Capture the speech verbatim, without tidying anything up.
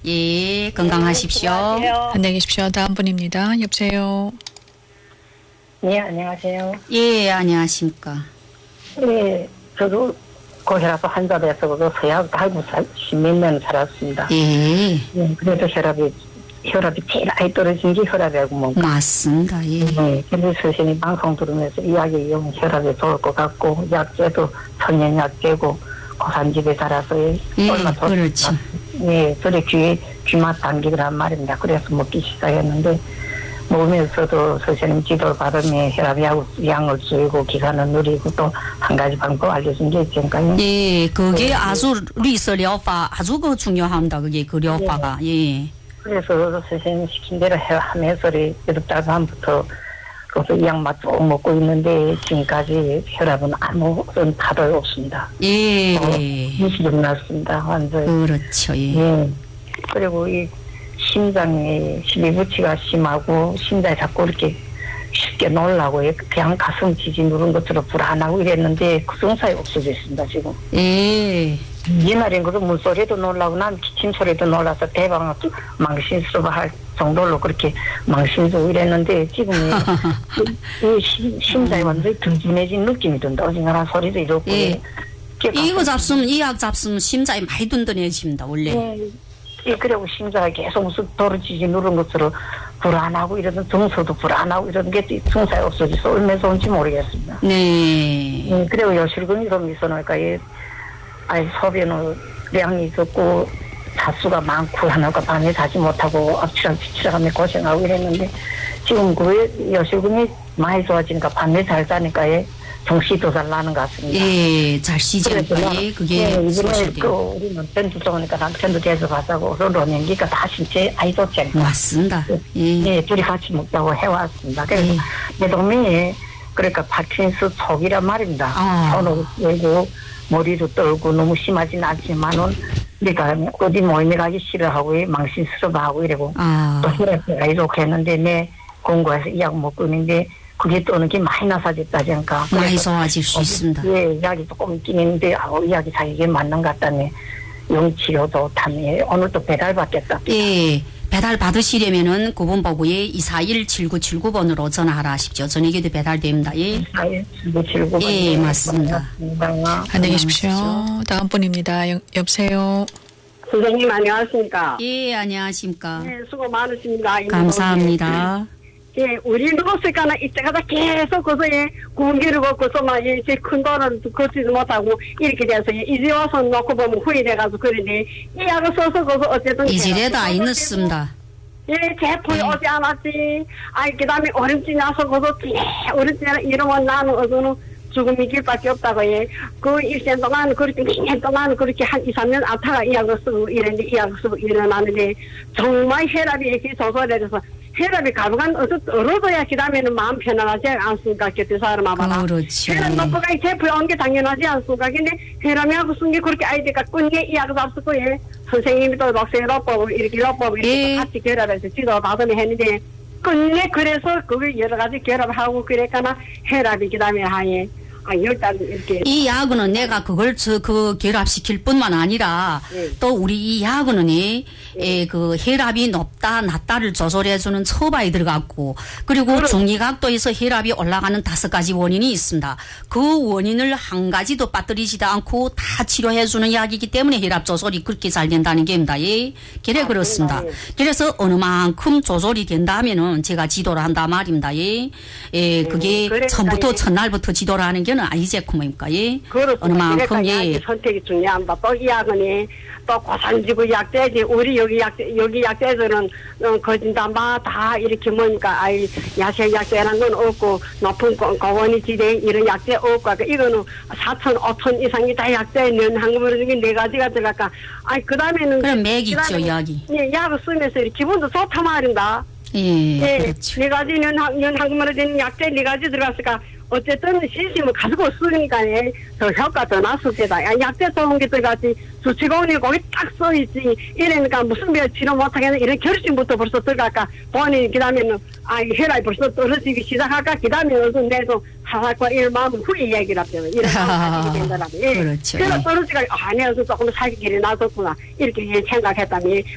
예, 건강하십시오. 네, 안녕히 계십시오. 다음 분입니다. 여보세요. 네, 안녕하세요. 예, 안녕하십니까. 네, 저도 고혈압 환자로서 그거 서약 알고 십몇 년 살았습니다. 예. 네, 그래서 혈압이, 혈압이 제일 많이 떨어진 게 혈압이라고 뭐. 맞습니다. 예. 네, 그래서 선생님 방송 들으면서 이야기 용 혈압이 좋을 것 같고, 약제도 천연약제고, 고산집에 살아서 예, 얼마 그렇죠. 예, 저래 귀에 귀맛 당기더란 말입니다. 그래서 먹기 시작했는데, 먹으면서도 선생님 지도를 받으면 혈압 양을 줄이고 기간을 누리고 또 한 가지 방법 알려준 게 있으니까요. 예, 그게 네. 아주 리서療파 아주 그 중요합니다. 그게 그 療파가. 예. 그래서 선생님 시킨 대로 해 하면서 여덟 달 반부터 그래서 이 약만 쭉 먹고 있는데 지금까지 혈압은 아무런 타도 없습니다. 예. 어, 이십은 났습니다. 완전. 그렇죠. 예. 예. 그리고 이 심장에 실리부치가 심하고 심장이 자꾸 이렇게 쉽게 놀라고 그냥 가슴 지지 누른 것처럼 불안하고 이랬는데 그 증상이 없어졌습니다 지금. 예. 옛날엔 그래도 물소리도 놀라고 난 기침 소리도 놀라서 대방을 망신스러워할 정도로 그렇게 망신스러워 이랬는데 지금은 이 심, 심장이 완전히 든든해진 느낌이 든다. 어지간한 소리도 이렇고. 예. 이거 잡수면 이 약 잡수면 심장이 많이 든든해집니다 원래. 예. 예, 그리고 심장이 계속 무슨 도르지지 누른 것처럼 불안하고 이러던 정서도 불안하고 이런 게 증상이 없어져서 얼마나 온지 모르겠습니다. 네. 예, 그리고 요실금이 좀 있어놓으니까 이 아이 소변을 량이 적고 자수가 많고 하나가 밤에 자지 못하고 엎치락 뒤치락 하며 고생하고 이랬는데 지금 그 요실금이 많이 좋아지니까 밤에 잘 자니까 예, 정신이 더 잘 나는 것 같습니다. 예, 잘 쉬지 않고 예, 그게 예, 이번에 소실돼요. 그 우리는 편도 좋으니까 남편도 계속 가자고 로년기가 다 신체 아이 좋지 않나. 맞습니다. 예. 예, 둘이 같이 먹자고 해왔습니다. 그래서 예. 내 동생이 그러니까 파킨스 촉이란 말입니다. 아. 손으로 떨고 머리도 떨고 너무 심하진 않지만은 그러니까 어디 모임에 가기 싫어하고 망신스러워하고 이러고 아. 또 혈압이 아이 좋게 했는데 내 공부해서 이 약 먹고 있는데 그게 또 어느 게 많이 나사졌다니까. 많이 좋아질 수 있습니다. 예, 약이 조금 있긴 있는데 아, 이 약이 자기에게 맞는 것 같다네. 영치료도 탐에 오늘 또 배달 받겠다. 예. 배달 받으시려면은 구 번 보고에 이사일 칠구칠구 번으로 전화하라 하십시오. 저녁에도 배달됩니다. 예. 칠구 예, 맞습니다. 안녕히 계십시오. 다음 분입니다. 여, 여보세요. 선생님 안녕하십니까? 예, 안녕하십니까. 네, 수고 많으십니다. 감사합니다. 예, 우리 누웠을까나 이때가다 계속 거기서 예, 공기를 걷고서만 예, 제 큰 돈을 걷지도 못하고 이렇게 돼서 예, 이제 와서 놓고 보면 후회돼가지고 그러네. 이 약을 써서 거기서 어쨌든 이질에도 안 있습니다. 예, 제품이 예. 오지 않았지. 아이, 그 다음에 오름지 나서 거기서 예, 오름지 이러면 나는 어서는 죽음이 길밖에 없다고 예. 그 일생 동안 그렇게 이 년 동안 그렇게 한 이, 삼 년 아타가 이 약을 쓰고 이랬는데 이 약을 쓰고 일어나는데 정말 혈압이 이렇게 조절해서 혈압이 가루간 어서 떨어져야 그 다음에는 마음 편안하지 않습니까? 그 사람 아마나. 그렇죠. 혈압 높고가 제품이 온 게 당연하지 않습니까? 근데 혈압이 하고 쓴 게 그렇게 아이디가 끈게 이 약을 잡수고 예. 선생님이 또 녹색로법 이렇게 로법 이렇게 예. 같이 결합해서 지도 받으면 했는데 끝내 그래서 그걸 여러 가지 결합하고 그랬거나 혈압이 그 다음에 하에 아, 열달 이렇게. 이 약은 내가 그걸 저, 그 결합시킬 뿐만 아니라 네. 또 우리 이 약은 네. 에, 그 혈압이 높다 낮다를 조절해주는 처방이 들어갔고 그리고 그래. 중의각도에서 혈압이 올라가는 다섯 가지 원인이 있습니다. 그 원인을 한 가지도 빠뜨리지도 않고 다 치료해주는 약이기 때문에 혈압 조절이 그렇게 잘 된다는 겁니다. 예, 그래 아, 그렇습니다. 네. 그래서 어느 만큼 조절이 된다면은 제가 지도를 한다 말입니다. 예, 예 그게 그러니까 처음부터 예. 첫날부터 지도를 하는 게 아니지 뭡니까? 예. 그렇습니다. 어느 만큼 예. 예. 선택이 중요합니다. 또 이 약은 또 고산지구 약제지 우리 여기 약제 여기 약제들은 어, 거진다마 다 이렇게 뭐니까 아이 야생 약제라는 건 없고 높은 고, 고원이 지대 이런 약제 없고 이거는 사천 오천 이상이 다 약제는 한금으로 중에 네 가지가 들어갈까. 아이 그 다음에는 그럼 맥 있죠 약이. 예, 약을 쓰면서 기분도 좋다 말인다. 예, 예, 그렇죠. 네 가지는 연 한금으로 된 약제 네 가지 들어갔으니까 어쨌든 실심을 가지고 쓰니까 더 효과 더 났을 때다. 약제 좋은 게 들어가지 수치공원이 거기 딱 써있지. 이러니까 무슨 별 치료 못하겠네. 이런 결심부터 벌써 들어갈까. 본인이 그 다음에는 아, 혈압이 벌써 떨어지기 시작할까. 그 다음에 어서 내도 사살과 이런 마음은 후회 얘기를 합니다. 이런 마음을 가지게 된다라면. 예. 그렇죠. 그래서 예. 떨어지가 아, 내가 조금 살기 길이 나섰구나. 이렇게 생각했다니.